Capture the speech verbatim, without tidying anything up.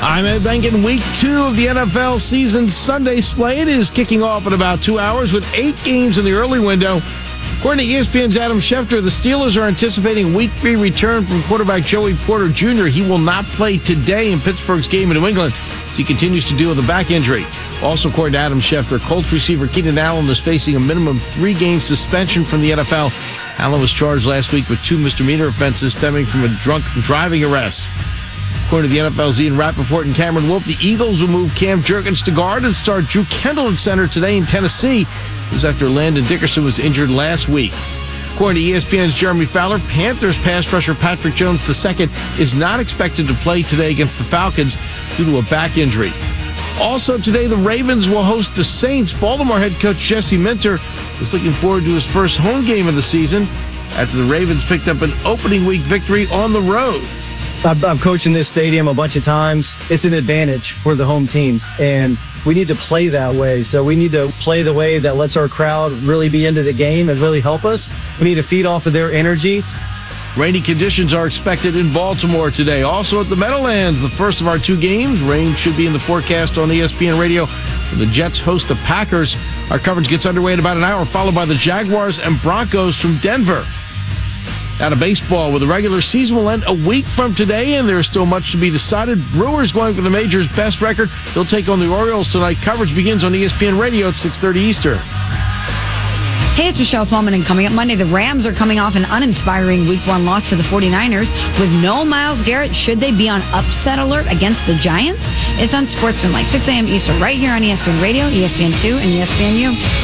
I'm Ed Benkin. Week two of the N F L season Sunday slate is kicking off in about two hours with eight games in the early window. According to E S P N's Adam Schefter, the Steelers are anticipating week three return from quarterback Joey Porter Junior He will not play today in Pittsburgh's game in New England as he continues to deal with a back injury. Also, according to Adam Schefter, Colts receiver Keenan Allen is facing a minimum three-game suspension from the N F L. Allen was charged last week with two misdemeanor offenses stemming from a drunk driving arrest. According to the N F L's Ian Rappaport and Cameron Wolf, the Eagles will move Cam Jurgens to guard and start Drew Kendall at center today in Tennessee. This is after Landon Dickerson was injured last week. According to E S P N's Jeremy Fowler, Panthers pass rusher Patrick Jones the second is not expected to play today against the Falcons due to a back injury. Also today, the Ravens will host the Saints. Baltimore head coach Jesse Minter is looking forward to his first home game of the season after the Ravens picked up an opening week victory on the road. I've, I've coached in this stadium a bunch of times. It's an advantage for the home team, and we need to play that way. So we need to play the way that lets our crowd really be into the game and really help us. We need to feed off of their energy. Rainy conditions are expected in Baltimore today. Also at the Meadowlands, the first of our two games. Rain should be in the forecast on E S P N Radio when the Jets host the Packers. Our coverage gets underway in about an hour, followed by the Jaguars and Broncos from Denver. Out of baseball, where the regular season will end a week from today, and there's still much to be decided. Brewers going for the major's best record. They'll take on the Orioles tonight. Coverage begins on E S P N Radio at six thirty Eastern. Hey, it's Michelle Smallman, and coming up Monday, the Rams are coming off an uninspiring week one loss to the forty-niners. With no Myles Garrett, should they be on upset alert against the Giants? It's on Sportsman, like six a.m. Eastern, right here on E S P N Radio, E S P N two, and E S P N U.